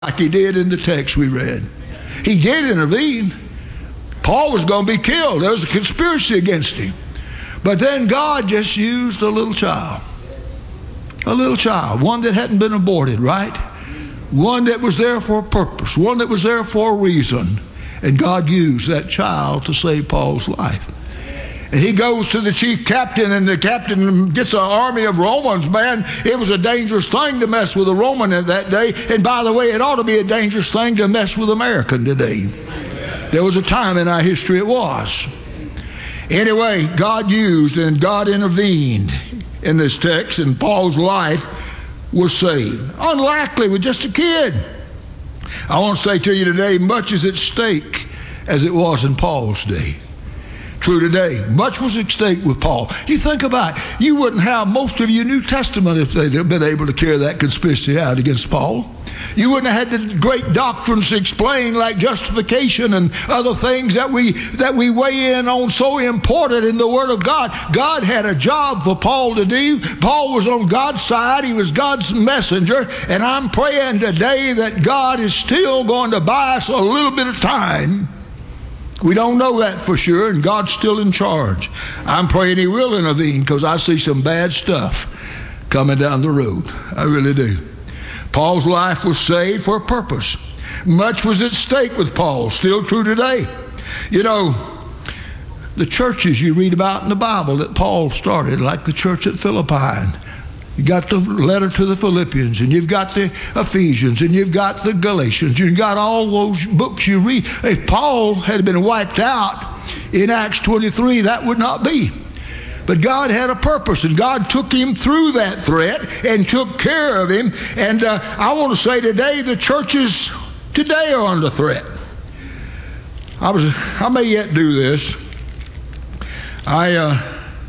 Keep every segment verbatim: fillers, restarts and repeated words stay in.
like he did in the text we read. He did intervene. Paul was going to be killed. There was a conspiracy against him. But then God just used a little child. A little child. One that hadn't been aborted, right? One that was there for a purpose. One that was there for a reason. And God used that child to save Paul's life. And he goes to the chief captain, and the captain gets an army of Romans. Man, it was a dangerous thing to mess with a Roman in that day. And by the way, it ought to be a dangerous thing to mess with American today. There was a time in our history it was. Anyway, God used and God intervened in this text, and Paul's life was saved. Unlikely with just a kid. I want to say to you today, much is at stake as it was in Paul's day. True today. Much was at stake with Paul. You think about it, you wouldn't have most of your New Testament if they'd have been able to carry that conspiracy out against Paul. You wouldn't have had the great doctrines explained like justification and other things that we that we weigh in on so important in the Word of God. God had a job for Paul to do. Paul was on God's side. He was God's messenger. And I'm praying today that God is still going to buy us a little bit of time. We don't know that for sure, and God's still in charge. I'm praying he will intervene because I see some bad stuff coming down the road. I really do. Paul's life was saved for a purpose. Much was at stake with Paul, still true today. You know, the churches you read about in the Bible that Paul started, like the church at Philippi, you got the letter to the Philippians, and you've got the Ephesians, and you've got the Galatians. You've got all those books you read. If Paul had been wiped out in Acts twenty-three, that would not be. But God had a purpose, and God took him through that threat and took care of him. And uh, I want to say today, the churches today are under threat. I was, I may yet do this. I... Uh,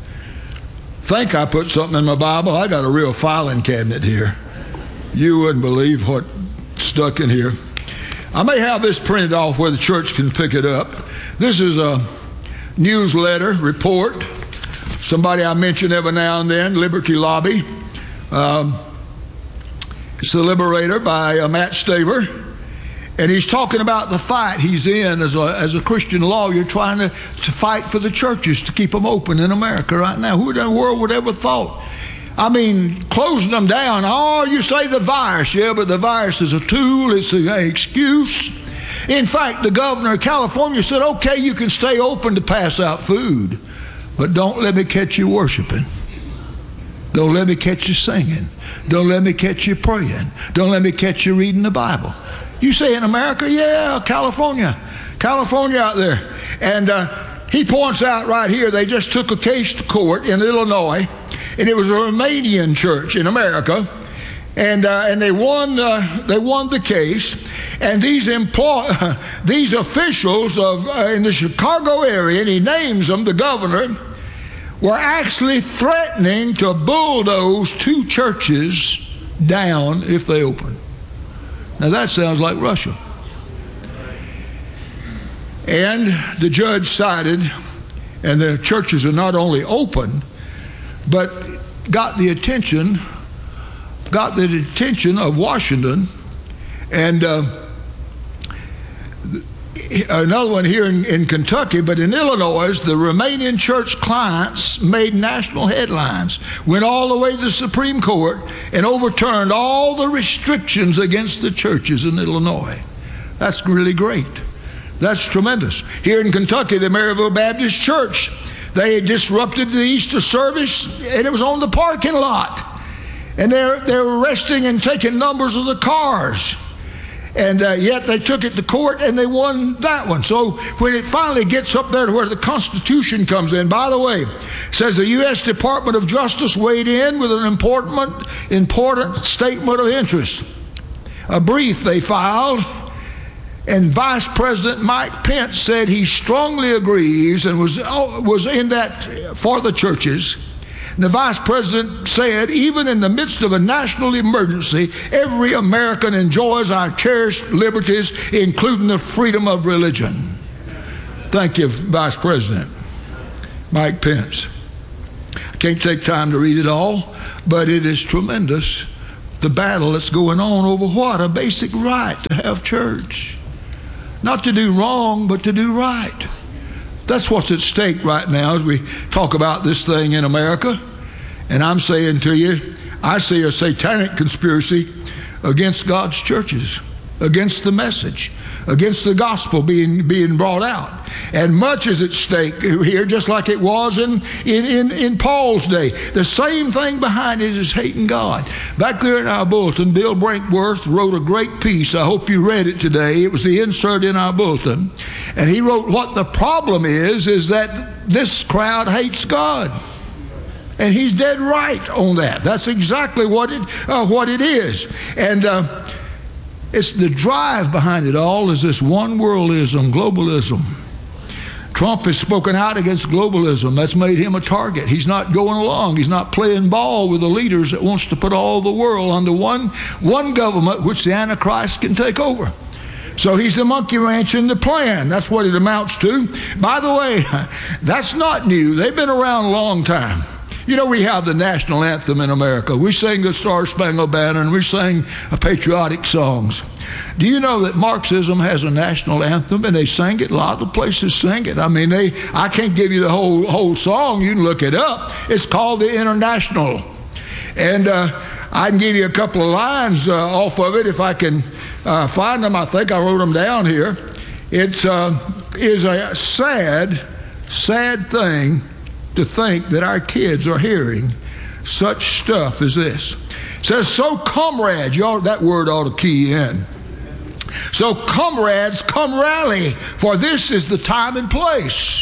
think I put something in my Bible. I got a real filing cabinet here. You wouldn't believe what stuck in here. I may have this printed off where the church can pick it up. This is a newsletter report. Somebody I mention every now and then, Liberty Lobby. Um, it's The Liberator by uh, Matt Staver. And he's talking about the fight he's in as a, as a Christian lawyer, trying to, to fight for the churches to keep them open in America right now. Who in the world would ever thought? I mean, closing them down. Oh, you say the virus. Yeah, but the virus is a tool. It's an excuse. In fact, the governor of California said, okay, you can stay open to pass out food, but don't let me catch you worshiping. Don't let me catch you singing. Don't let me catch you praying. Don't let me catch you reading the Bible. You say in America? Yeah, California. California out there. And uh, he points out right here, they just took a case to court in Illinois, and it was a Romanian church in America. And uh, and they won uh, they won the case. And these employ these officials of uh, in the Chicago area, and he names them, the governor, were actually threatening to bulldoze two churches down if they open. Now that sounds like Russia. And the judge sided, and the churches are not only open, but got the attention, got the attention of Washington, and uh, another one here in, in Kentucky, but in Illinois, the Romanian church clients made national headlines, went all the way to the Supreme Court, and overturned all the restrictions against the churches in Illinois. That's really great. That's tremendous. Here in Kentucky, the Maryville Baptist Church, they disrupted the Easter service, and it was on the parking lot. And they're, they're arresting and taking numbers of the cars. And uh, yet they took it to court and they won that one. So when it finally gets up there to where the Constitution comes in, by the way, it says the U S Department of Justice weighed in with an important, important statement of interest. A brief they filed, and Vice President Mike Pence said he strongly agrees and was, was in that for the churches. The vice president said, even in the midst of a national emergency, every American enjoys our cherished liberties, including the freedom of religion. Thank you, Vice President Mike Pence. I can't take time to read it all, but it is tremendous the battle that's going on over what? A basic right to have church. Not to do wrong, but to do right. That's what's at stake right now as we talk about this thing in America. And I'm saying to you, I see a satanic conspiracy against God's churches, against the message, against the gospel being being brought out. And much is at stake here, just like it was in, in, in, in Paul's day. The same thing behind it is hating God. Back there in our bulletin, Bill Brinkworth wrote a great piece. I hope you read it today. It was the insert in our bulletin. And he wrote what the problem is, is that this crowd hates God. And he's dead right on that. That's exactly what it, uh, what it is. And uh, it's the drive behind it all is this one worldism, globalism. Trump has spoken out against globalism. That's made him a target. He's not going along. He's not playing ball with the leaders that wants to put all the world under one, one government, which the Antichrist can take over. So he's the monkey wrench in the plan. That's what it amounts to. By the way, that's not new. They've been around a long time. You know, we have the national anthem in America. We sing the Star Spangled Banner and we sing patriotic songs. Do you know that Marxism has a national anthem and they sing it? A lot of the places sing it. I mean, they. I can't give you the whole whole song. You can look it up. It's called the International. And uh, I can give you a couple of lines uh, off of it if I can uh, find them. I think I wrote them down here. It uh, is a sad, sad thing to think that our kids are hearing such stuff as this. It says, so comrades, you ought, that word ought to key in. So comrades, come rally, for this is the time and place.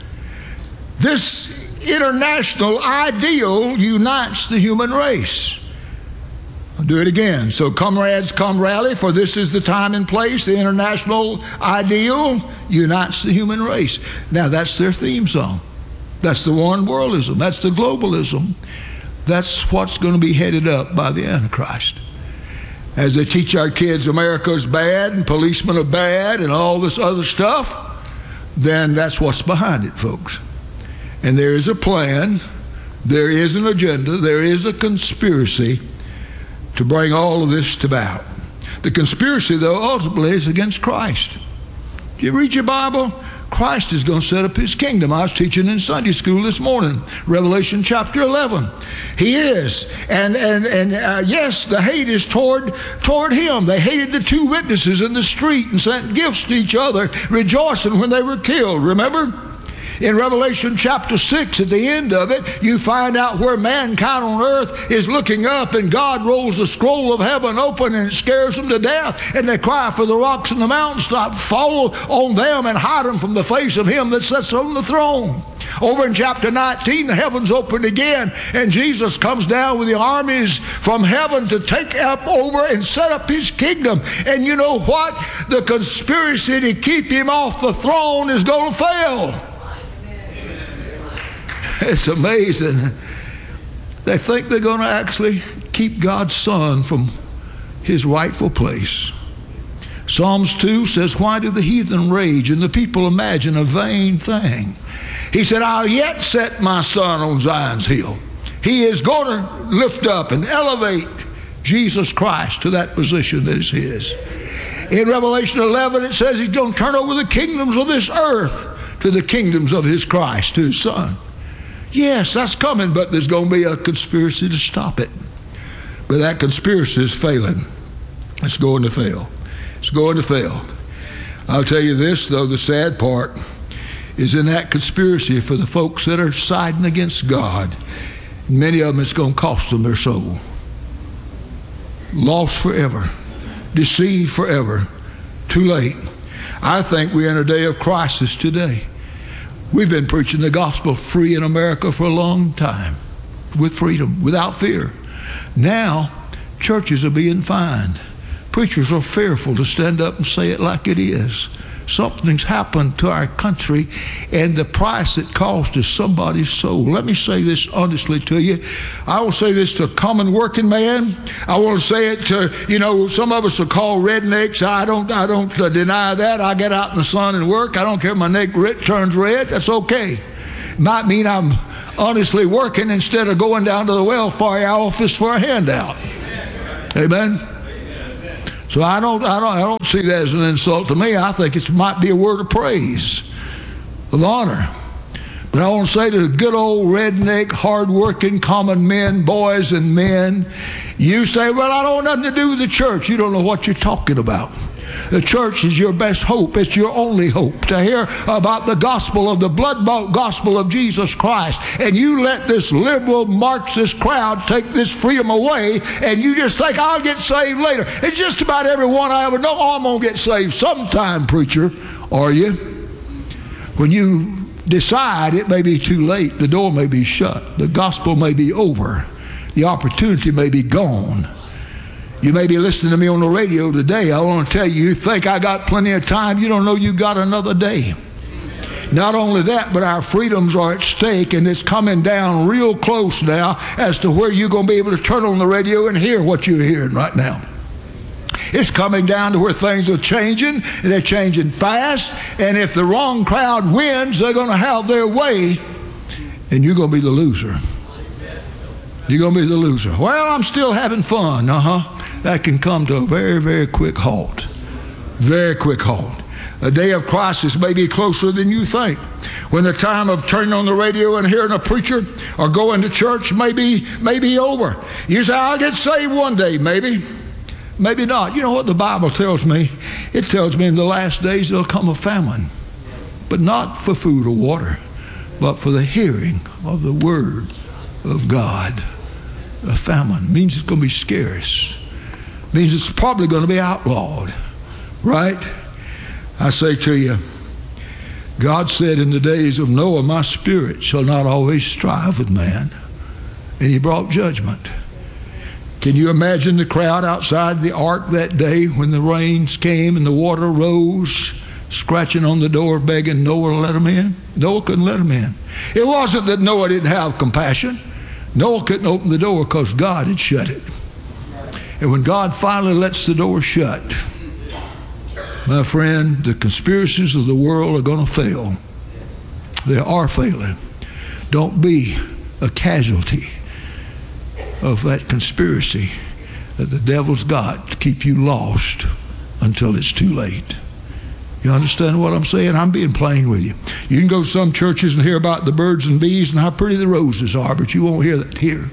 This international ideal unites the human race. I'll do it again. So comrades, come rally, for this is the time and place. The international ideal unites the human race. Now that's their theme song. That's the one worldism. That's the globalism. That's what's going to be headed up by the Antichrist. As they teach our kids America's bad and policemen are bad and all this other stuff, then that's what's behind it, folks. And there is a plan, there is an agenda, there is a conspiracy to bring all of this about. The conspiracy, though, ultimately is against Christ. Do you read your Bible? Christ is going to set up his kingdom. I was teaching in Sunday school this morning, Revelation chapter eleven. He is. And and and uh, yes, the hate is toward, toward him. They hated the two witnesses in the street and sent gifts to each other, rejoicing when they were killed. Remember? In Revelation chapter six, at the end of it, you find out where mankind on earth is looking up and God rolls the scroll of heaven open and it scares them to death. And they cry for the rocks and the mountains to fall on them and hide them from the face of him that sits on the throne. Over in chapter nineteen, the heavens opened again and Jesus comes down with the armies from heaven to take up over and set up his kingdom. And you know what? The conspiracy to keep him off the throne is going to fail. It's amazing. They think they're going to actually keep God's Son from his rightful place. Psalms two says, why do the heathen rage and the people imagine a vain thing? He said, I'll yet set my Son on Zion's hill. He is going to lift up and elevate Jesus Christ to that position that is his. In Revelation eleven, it says he's going to turn over the kingdoms of this earth to the kingdoms of his Christ, to his Son. Yes, that's coming, but there's going to be a conspiracy to stop it. But that conspiracy is failing. It's going to fail. It's going to fail. I'll tell you this, though, the sad part is in that conspiracy for the folks that are siding against God. Many of them, it's going to cost them their soul. Lost forever. Deceived forever. Too late. I think we're in a day of crisis today. We've been preaching the gospel free in America for a long time, with freedom, without fear. Now, churches are being fined. Preachers are fearful to stand up and say it like it is. Something's happened to our country, and the price it cost is somebody's soul. Let me say this honestly to you. I will say this to a common working man. I want to say it to, you know, some of us are called rednecks. I don't, I don't uh, deny that. I get out in the sun and work. I don't care if my neck turns red. That's okay. It might mean I'm honestly working instead of going down to the welfare office for a handout. Amen? So I don't, I don't, I don't see that as an insult to me. I think it might be a word of praise, of honor. But I want to say to the good old redneck, hard-working, common men, boys and men, you say, well, I don't want nothing to do with the church. You don't know what you're talking about. The church is your best hope. It's your only hope to hear about the gospel of the blood-bought gospel of Jesus Christ. And you let this liberal Marxist crowd take this freedom away, and you just think, I'll get saved later. And just about everyone I ever know, oh, I'm going to get saved sometime, preacher. Are you? When you decide, it may be too late. The door may be shut. The gospel may be over. The opportunity may be gone. You may be listening to me on the radio today. I want to tell you, you think I got plenty of time. You don't know you got another day. Not only that, but our freedoms are at stake, and it's coming down real close now as to where you're going to be able to turn on the radio and hear what you're hearing right now. It's coming down to where things are changing, and they're changing fast, and if the wrong crowd wins, they're going to have their way, and you're going to be the loser. You're going to be the loser. Well, I'm still having fun. Uh-huh. That can come to a very, very quick halt. Very quick halt. A day of crisis may be closer than you think. When the time of turning on the radio and hearing a preacher or going to church may be, may be over. You say, I'll get saved one day, maybe. Maybe not. You know what the Bible tells me? It tells me in the last days there'll come a famine. But not for food or water, but for the hearing of the word of God. A famine means it's going to be scarce. Means it's probably going to be outlawed. Right? I say to you, God said in the days of Noah, my spirit shall not always strive with man. And he brought judgment. Can you imagine the crowd outside the ark that day when the rains came and the water rose, scratching on the door, begging Noah to let them in? Noah couldn't let them in. It wasn't that Noah didn't have compassion. Noah couldn't open the door because God had shut it. And when God finally lets the door shut, my friend, the conspiracies of the world are going to fail. They are failing. Don't be a casualty of that conspiracy that the devil's got to keep you lost until it's too late. You understand what I'm saying? I'm being plain with you. You can go to some churches and hear about the birds and bees and how pretty the roses are, but you won't hear that here.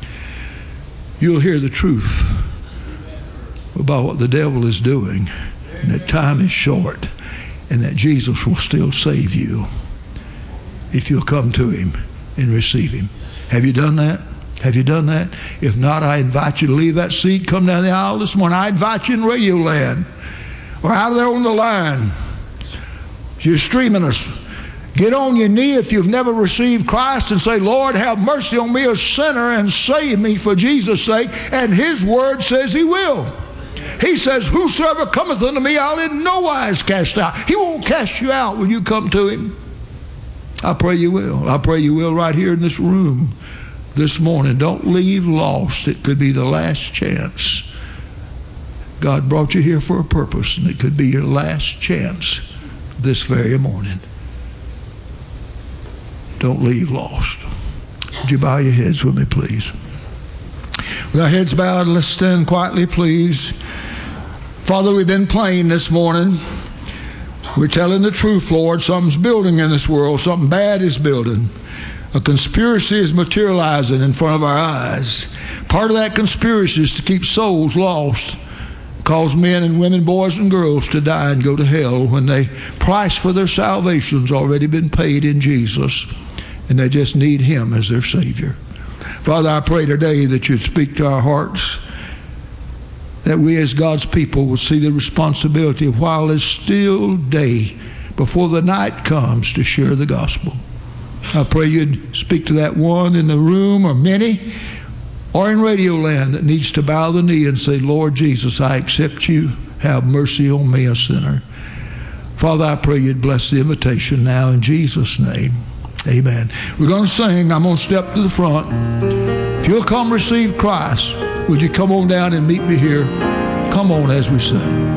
You'll hear the truth about what the devil is doing, and that time is short, and that Jesus will still save you if you'll come to him and receive him. Have you done that? Have you done that? If not, I invite you to leave that seat, come down the aisle this morning. I invite you in Radio Land or out there on the line. You're streaming us. Get on your knee if you've never received Christ and say, Lord, have mercy on me, a sinner, and save me for Jesus' sake. And his word says he will. He says, whosoever cometh unto me, I'll in no wise cast out. He won't cast you out when you come to him. I pray you will. I pray you will right here in this room this morning. Don't leave lost. It could be the last chance. God brought you here for a purpose, and it could be your last chance this very morning. Don't leave lost. Would you bow your heads with me, please? With our heads bowed, let's stand quietly, please. Father, we've been plain this morning. We're telling the truth, Lord. Something's building in this world. Something bad is building. A conspiracy is materializing in front of our eyes. Part of that conspiracy is to keep souls lost, cause men and women, boys and girls to die and go to hell when the price for their salvation's already been paid in Jesus, and they just need him as their Savior. Father, I pray today that you'd speak to our hearts, that we as God's people will see the responsibility of, while it's still day, before the night comes, to share the gospel. I pray you'd speak to that one in the room, or many, or in Radio Land, that needs to bow the knee and say, Lord Jesus, I accept you. Have mercy on me, a sinner. Father, I pray you'd bless the invitation now in Jesus' name. Amen. We're going to sing. I'm going to step to the front. If you'll come receive Christ, would you come on down and meet me here? Come on as we sing.